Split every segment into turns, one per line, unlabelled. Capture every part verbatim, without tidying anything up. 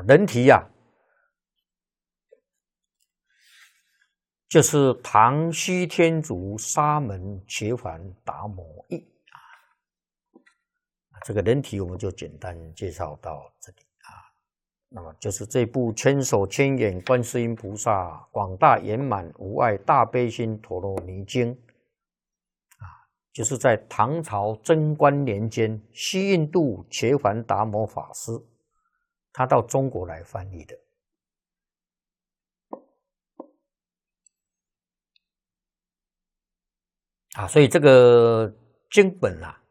人体呀、啊，就是唐须天竺沙门觉梵达摩译啊。这个人体我们就简单介绍到这里啊。那么就是这部千手千眼观世音菩萨广大圆满无碍大悲心陀罗尼经啊，就是在唐朝贞观年间，西印度觉梵达摩法师他到中国来翻译的。啊，所以这个经本啊，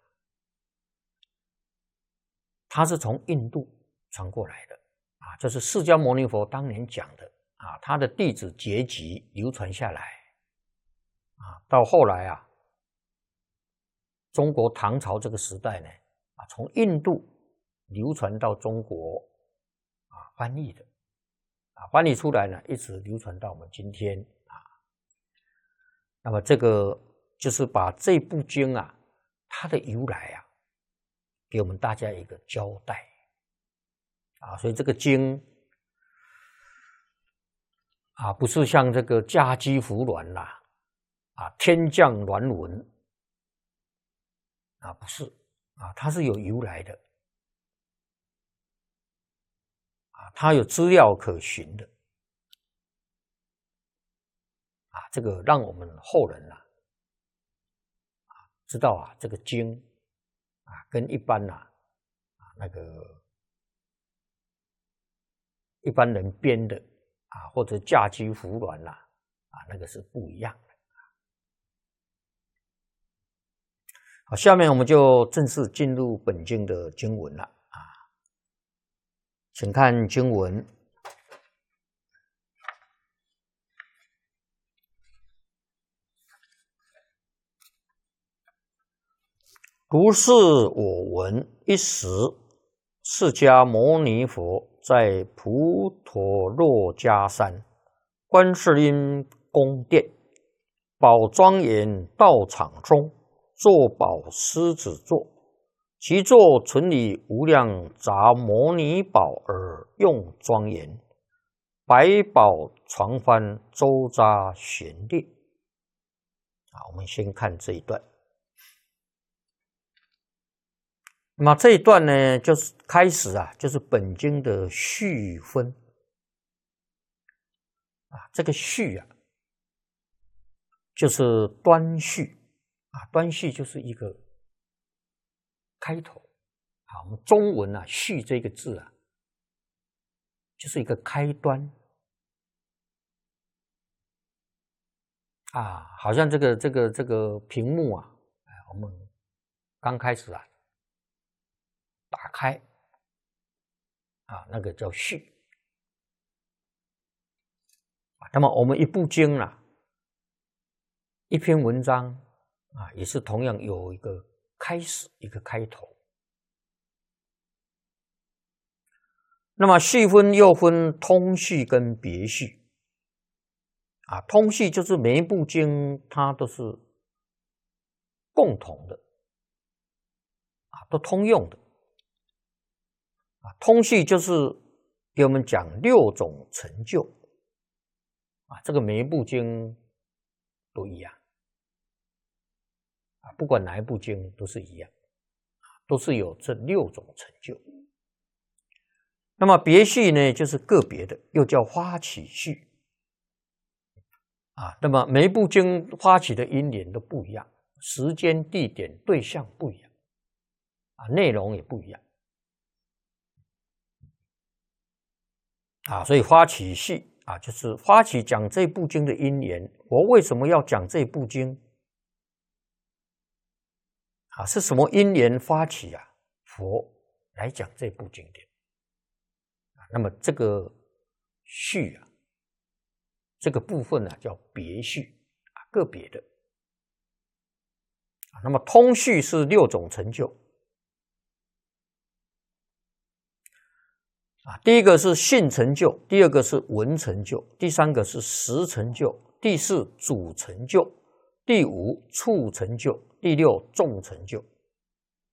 它是从印度传过来的啊，这是释迦牟尼佛当年讲的啊，他的弟子结集流传下来啊，到后来啊，中国唐朝这个时代呢，啊，从印度流传到中国啊，翻译的啊，翻译出来呢，一直流传到我们今天啊。那么这个就是把这部经啊，它的由来啊，给我们大家一个交代啊，所以这个经啊，不是像这个驾机扶鸾啦，啊，天降鸾文啊，不是啊，它是有由来的啊，它有资料可循的啊，这个让我们后人啊。知道啊，这个经啊，跟一般呐啊那个一般人编的啊，或者驾机扶鸾呐啊，那个是不一样的。好，下面我们就正式进入本经的经文了啊，请看经文。如是我闻，一时释迦牟尼佛在普陀洛迦山观世音宫殿宝庄严道场中，坐宝狮子座，其座存以无量杂摩尼宝而用庄严，百宝床幡周匝旋列。啊，我们先看这一段。那么这一段呢，就是开始啊，就是本经的序分啊。这个序啊，就是端序啊，端序就是一个开头啊。我们中文啊，序这个字啊，就是一个开端啊，好像这个这个这个屏幕啊，哎，我们刚开始啊。打开啊，那个叫序。那么我们一部经啊，一篇文章啊，也是同样有一个开始，一个开头。那么序分又分通序跟别序啊，通序就是每一部经它都是共同的啊，都通用的。啊，通序就是给我们讲六种成就啊，这个每一部经都一样啊，不管哪一部经都是一样，都是有这六种成就。那么别序呢，就是个别的，又叫发起序啊。那么每一部经发起的因缘都不一样，时间、地点、对象不一样啊，内容也不一样。啊，所以发起序啊，就是发起讲这部经的因缘。我为什么要讲这部经？啊，是什么因缘发起啊？佛来讲这部经典。啊，那么这个序啊，这个部分呢、啊、叫别序啊，个别的。啊，那么通序是六种成就。啊，第一个是性成就，第二个是闻成就，第三个是识成就，第四主成就，第五处成就，第六众成就。